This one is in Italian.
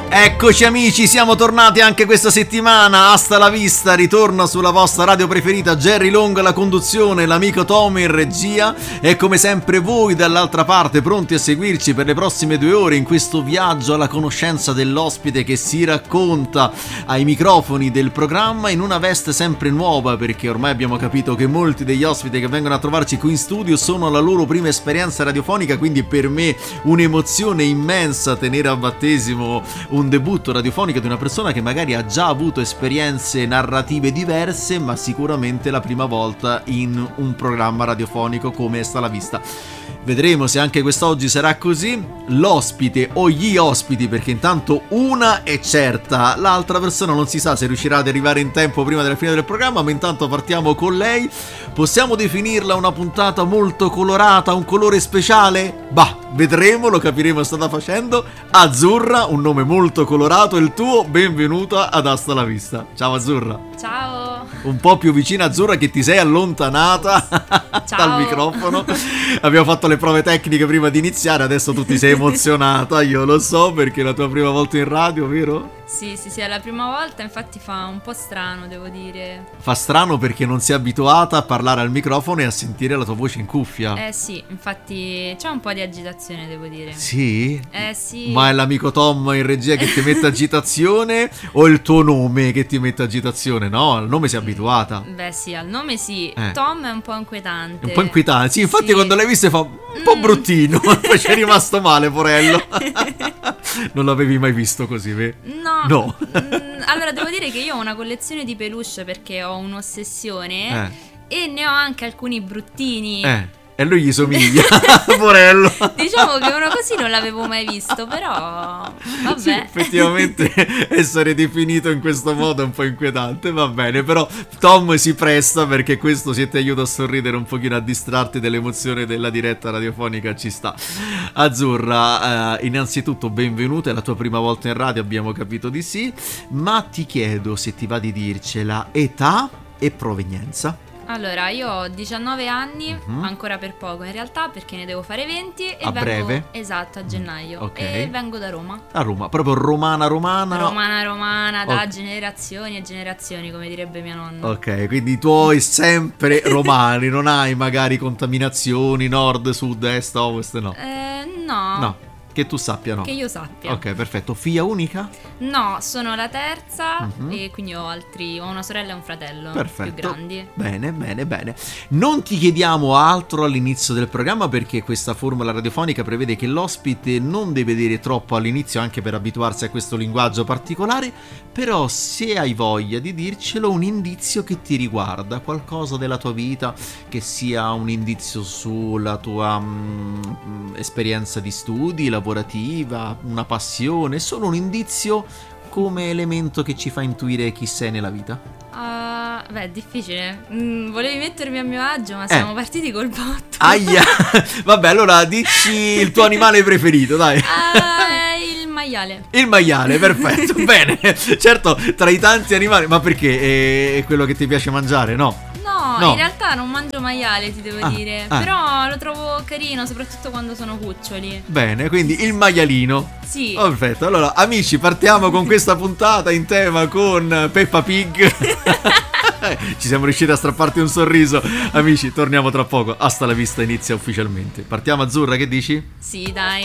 Eccoci amici, siamo tornati anche questa settimana. Hasta la vista, ritorna sulla vostra radio preferita Jerry Long alla conduzione, l'amico Tom in regia e come sempre voi dall'altra parte pronti a seguirci per le prossime 2 ore in questo viaggio alla conoscenza dell'ospite che si racconta ai microfoni del programma in una veste sempre nuova, perché ormai abbiamo capito che molti degli ospiti che vengono a trovarci qui in studio sono la loro prima esperienza radiofonica, quindi per me un'emozione immensa tenere a battesimo un debutto radiofonico di una persona che magari ha già avuto esperienze narrative diverse, ma sicuramente la prima volta in un programma radiofonico come Hasta la vista. Vedremo se anche quest'oggi sarà così. L'ospite o gli ospiti, perché intanto una è certa, l'altra persona non si sa se riuscirà ad arrivare in tempo prima della fine del programma, ma intanto partiamo con lei. Possiamo definirla una puntata molto colorata, un colore speciale? Bah, vedremo, lo capiremo strada facendo. Azzurra, un nome molto colorato, il tuo. Benvenuta ad Hasta la vista. Ciao Azzurra. Ciao. Un po' più vicina Azzurra, che ti sei allontanata dal microfono. Abbiamo fatto le prove tecniche prima di iniziare, adesso tu ti sei emozionata, io lo so, perché è la tua prima volta in radio, vero? Sì, è la prima volta, infatti fa un po' strano, devo dire. Fa strano perché non sei abituata a parlare al microfono e a sentire la tua voce in cuffia. Sì, infatti c'è un po' di agitazione, devo dire. Sì? Sì. Ma è l'amico Tom in regia che ti mette agitazione o il tuo nome che ti mette agitazione? No, al nome sei abituata. Beh sì, al nome sì. Tom è un po' inquietante. Un po' inquietante, sì, infatti sì. Quando l'hai visto fa un po' bruttino, poi ci è rimasto male, porello. Non l'avevi mai visto così, vero? No. Allora devo dire che io ho una collezione di peluche perché ho un'ossessione e ne ho anche alcuni bruttini. E lui gli somiglia, porello. Diciamo che uno così non l'avevo mai visto, però vabbè. Sì, effettivamente essere definito in questo modo è un po' inquietante, va bene, però Tom si presta perché questo se ti aiuta a sorridere un pochino, a distrarti dell'emozione della diretta radiofonica, ci sta. Azzurra, innanzitutto benvenuta, è la tua prima volta in radio, abbiamo capito di sì, ma ti chiedo se ti va di dircela età e provenienza. Allora, io ho 19 anni, ancora per poco in realtà, perché ne devo fare 20 e a breve? Esatto, a gennaio. Okay. E vengo da Roma. A Roma, proprio romana. Romana, da generazioni e generazioni, come direbbe mia nonna. Ok, quindi i tuoi sempre romani, non hai magari contaminazioni nord, sud, est, ovest, no? No. Che tu sappia, no? Che io sappia. Ok, perfetto. Figlia unica? No, sono la terza e quindi ho una sorella e un fratello. Perfetto. Più grandi. Bene. Non ti chiediamo altro all'inizio del programma perché questa formula radiofonica prevede che l'ospite non deve dire troppo all'inizio, anche per abituarsi a questo linguaggio particolare, però se hai voglia di dircelo, un indizio che ti riguarda, qualcosa della tua vita, che sia un indizio sulla tua esperienza di studi, lavorativa, una passione, solo un indizio come elemento che ci fa intuire chi sei nella vita. È difficile. Volevi mettermi a mio agio, ma siamo partiti col botto. Aia. Vabbè, allora dici il tuo animale preferito, dai. Il maiale. Il maiale, perfetto. Bene, certo, tra i tanti animali, ma perché? È quello che ti piace mangiare, no? No, in realtà non mangio maiale, ti devo dire. Però lo trovo carino, soprattutto quando sono cuccioli. Bene, quindi il maialino. Sì. Perfetto, allora amici, partiamo con questa puntata in tema con Peppa Pig. Ci siamo riusciti a strapparti un sorriso. Amici, torniamo tra poco. Hasta la vista inizia ufficialmente. Partiamo, Azzurra, che dici? Sì, dai.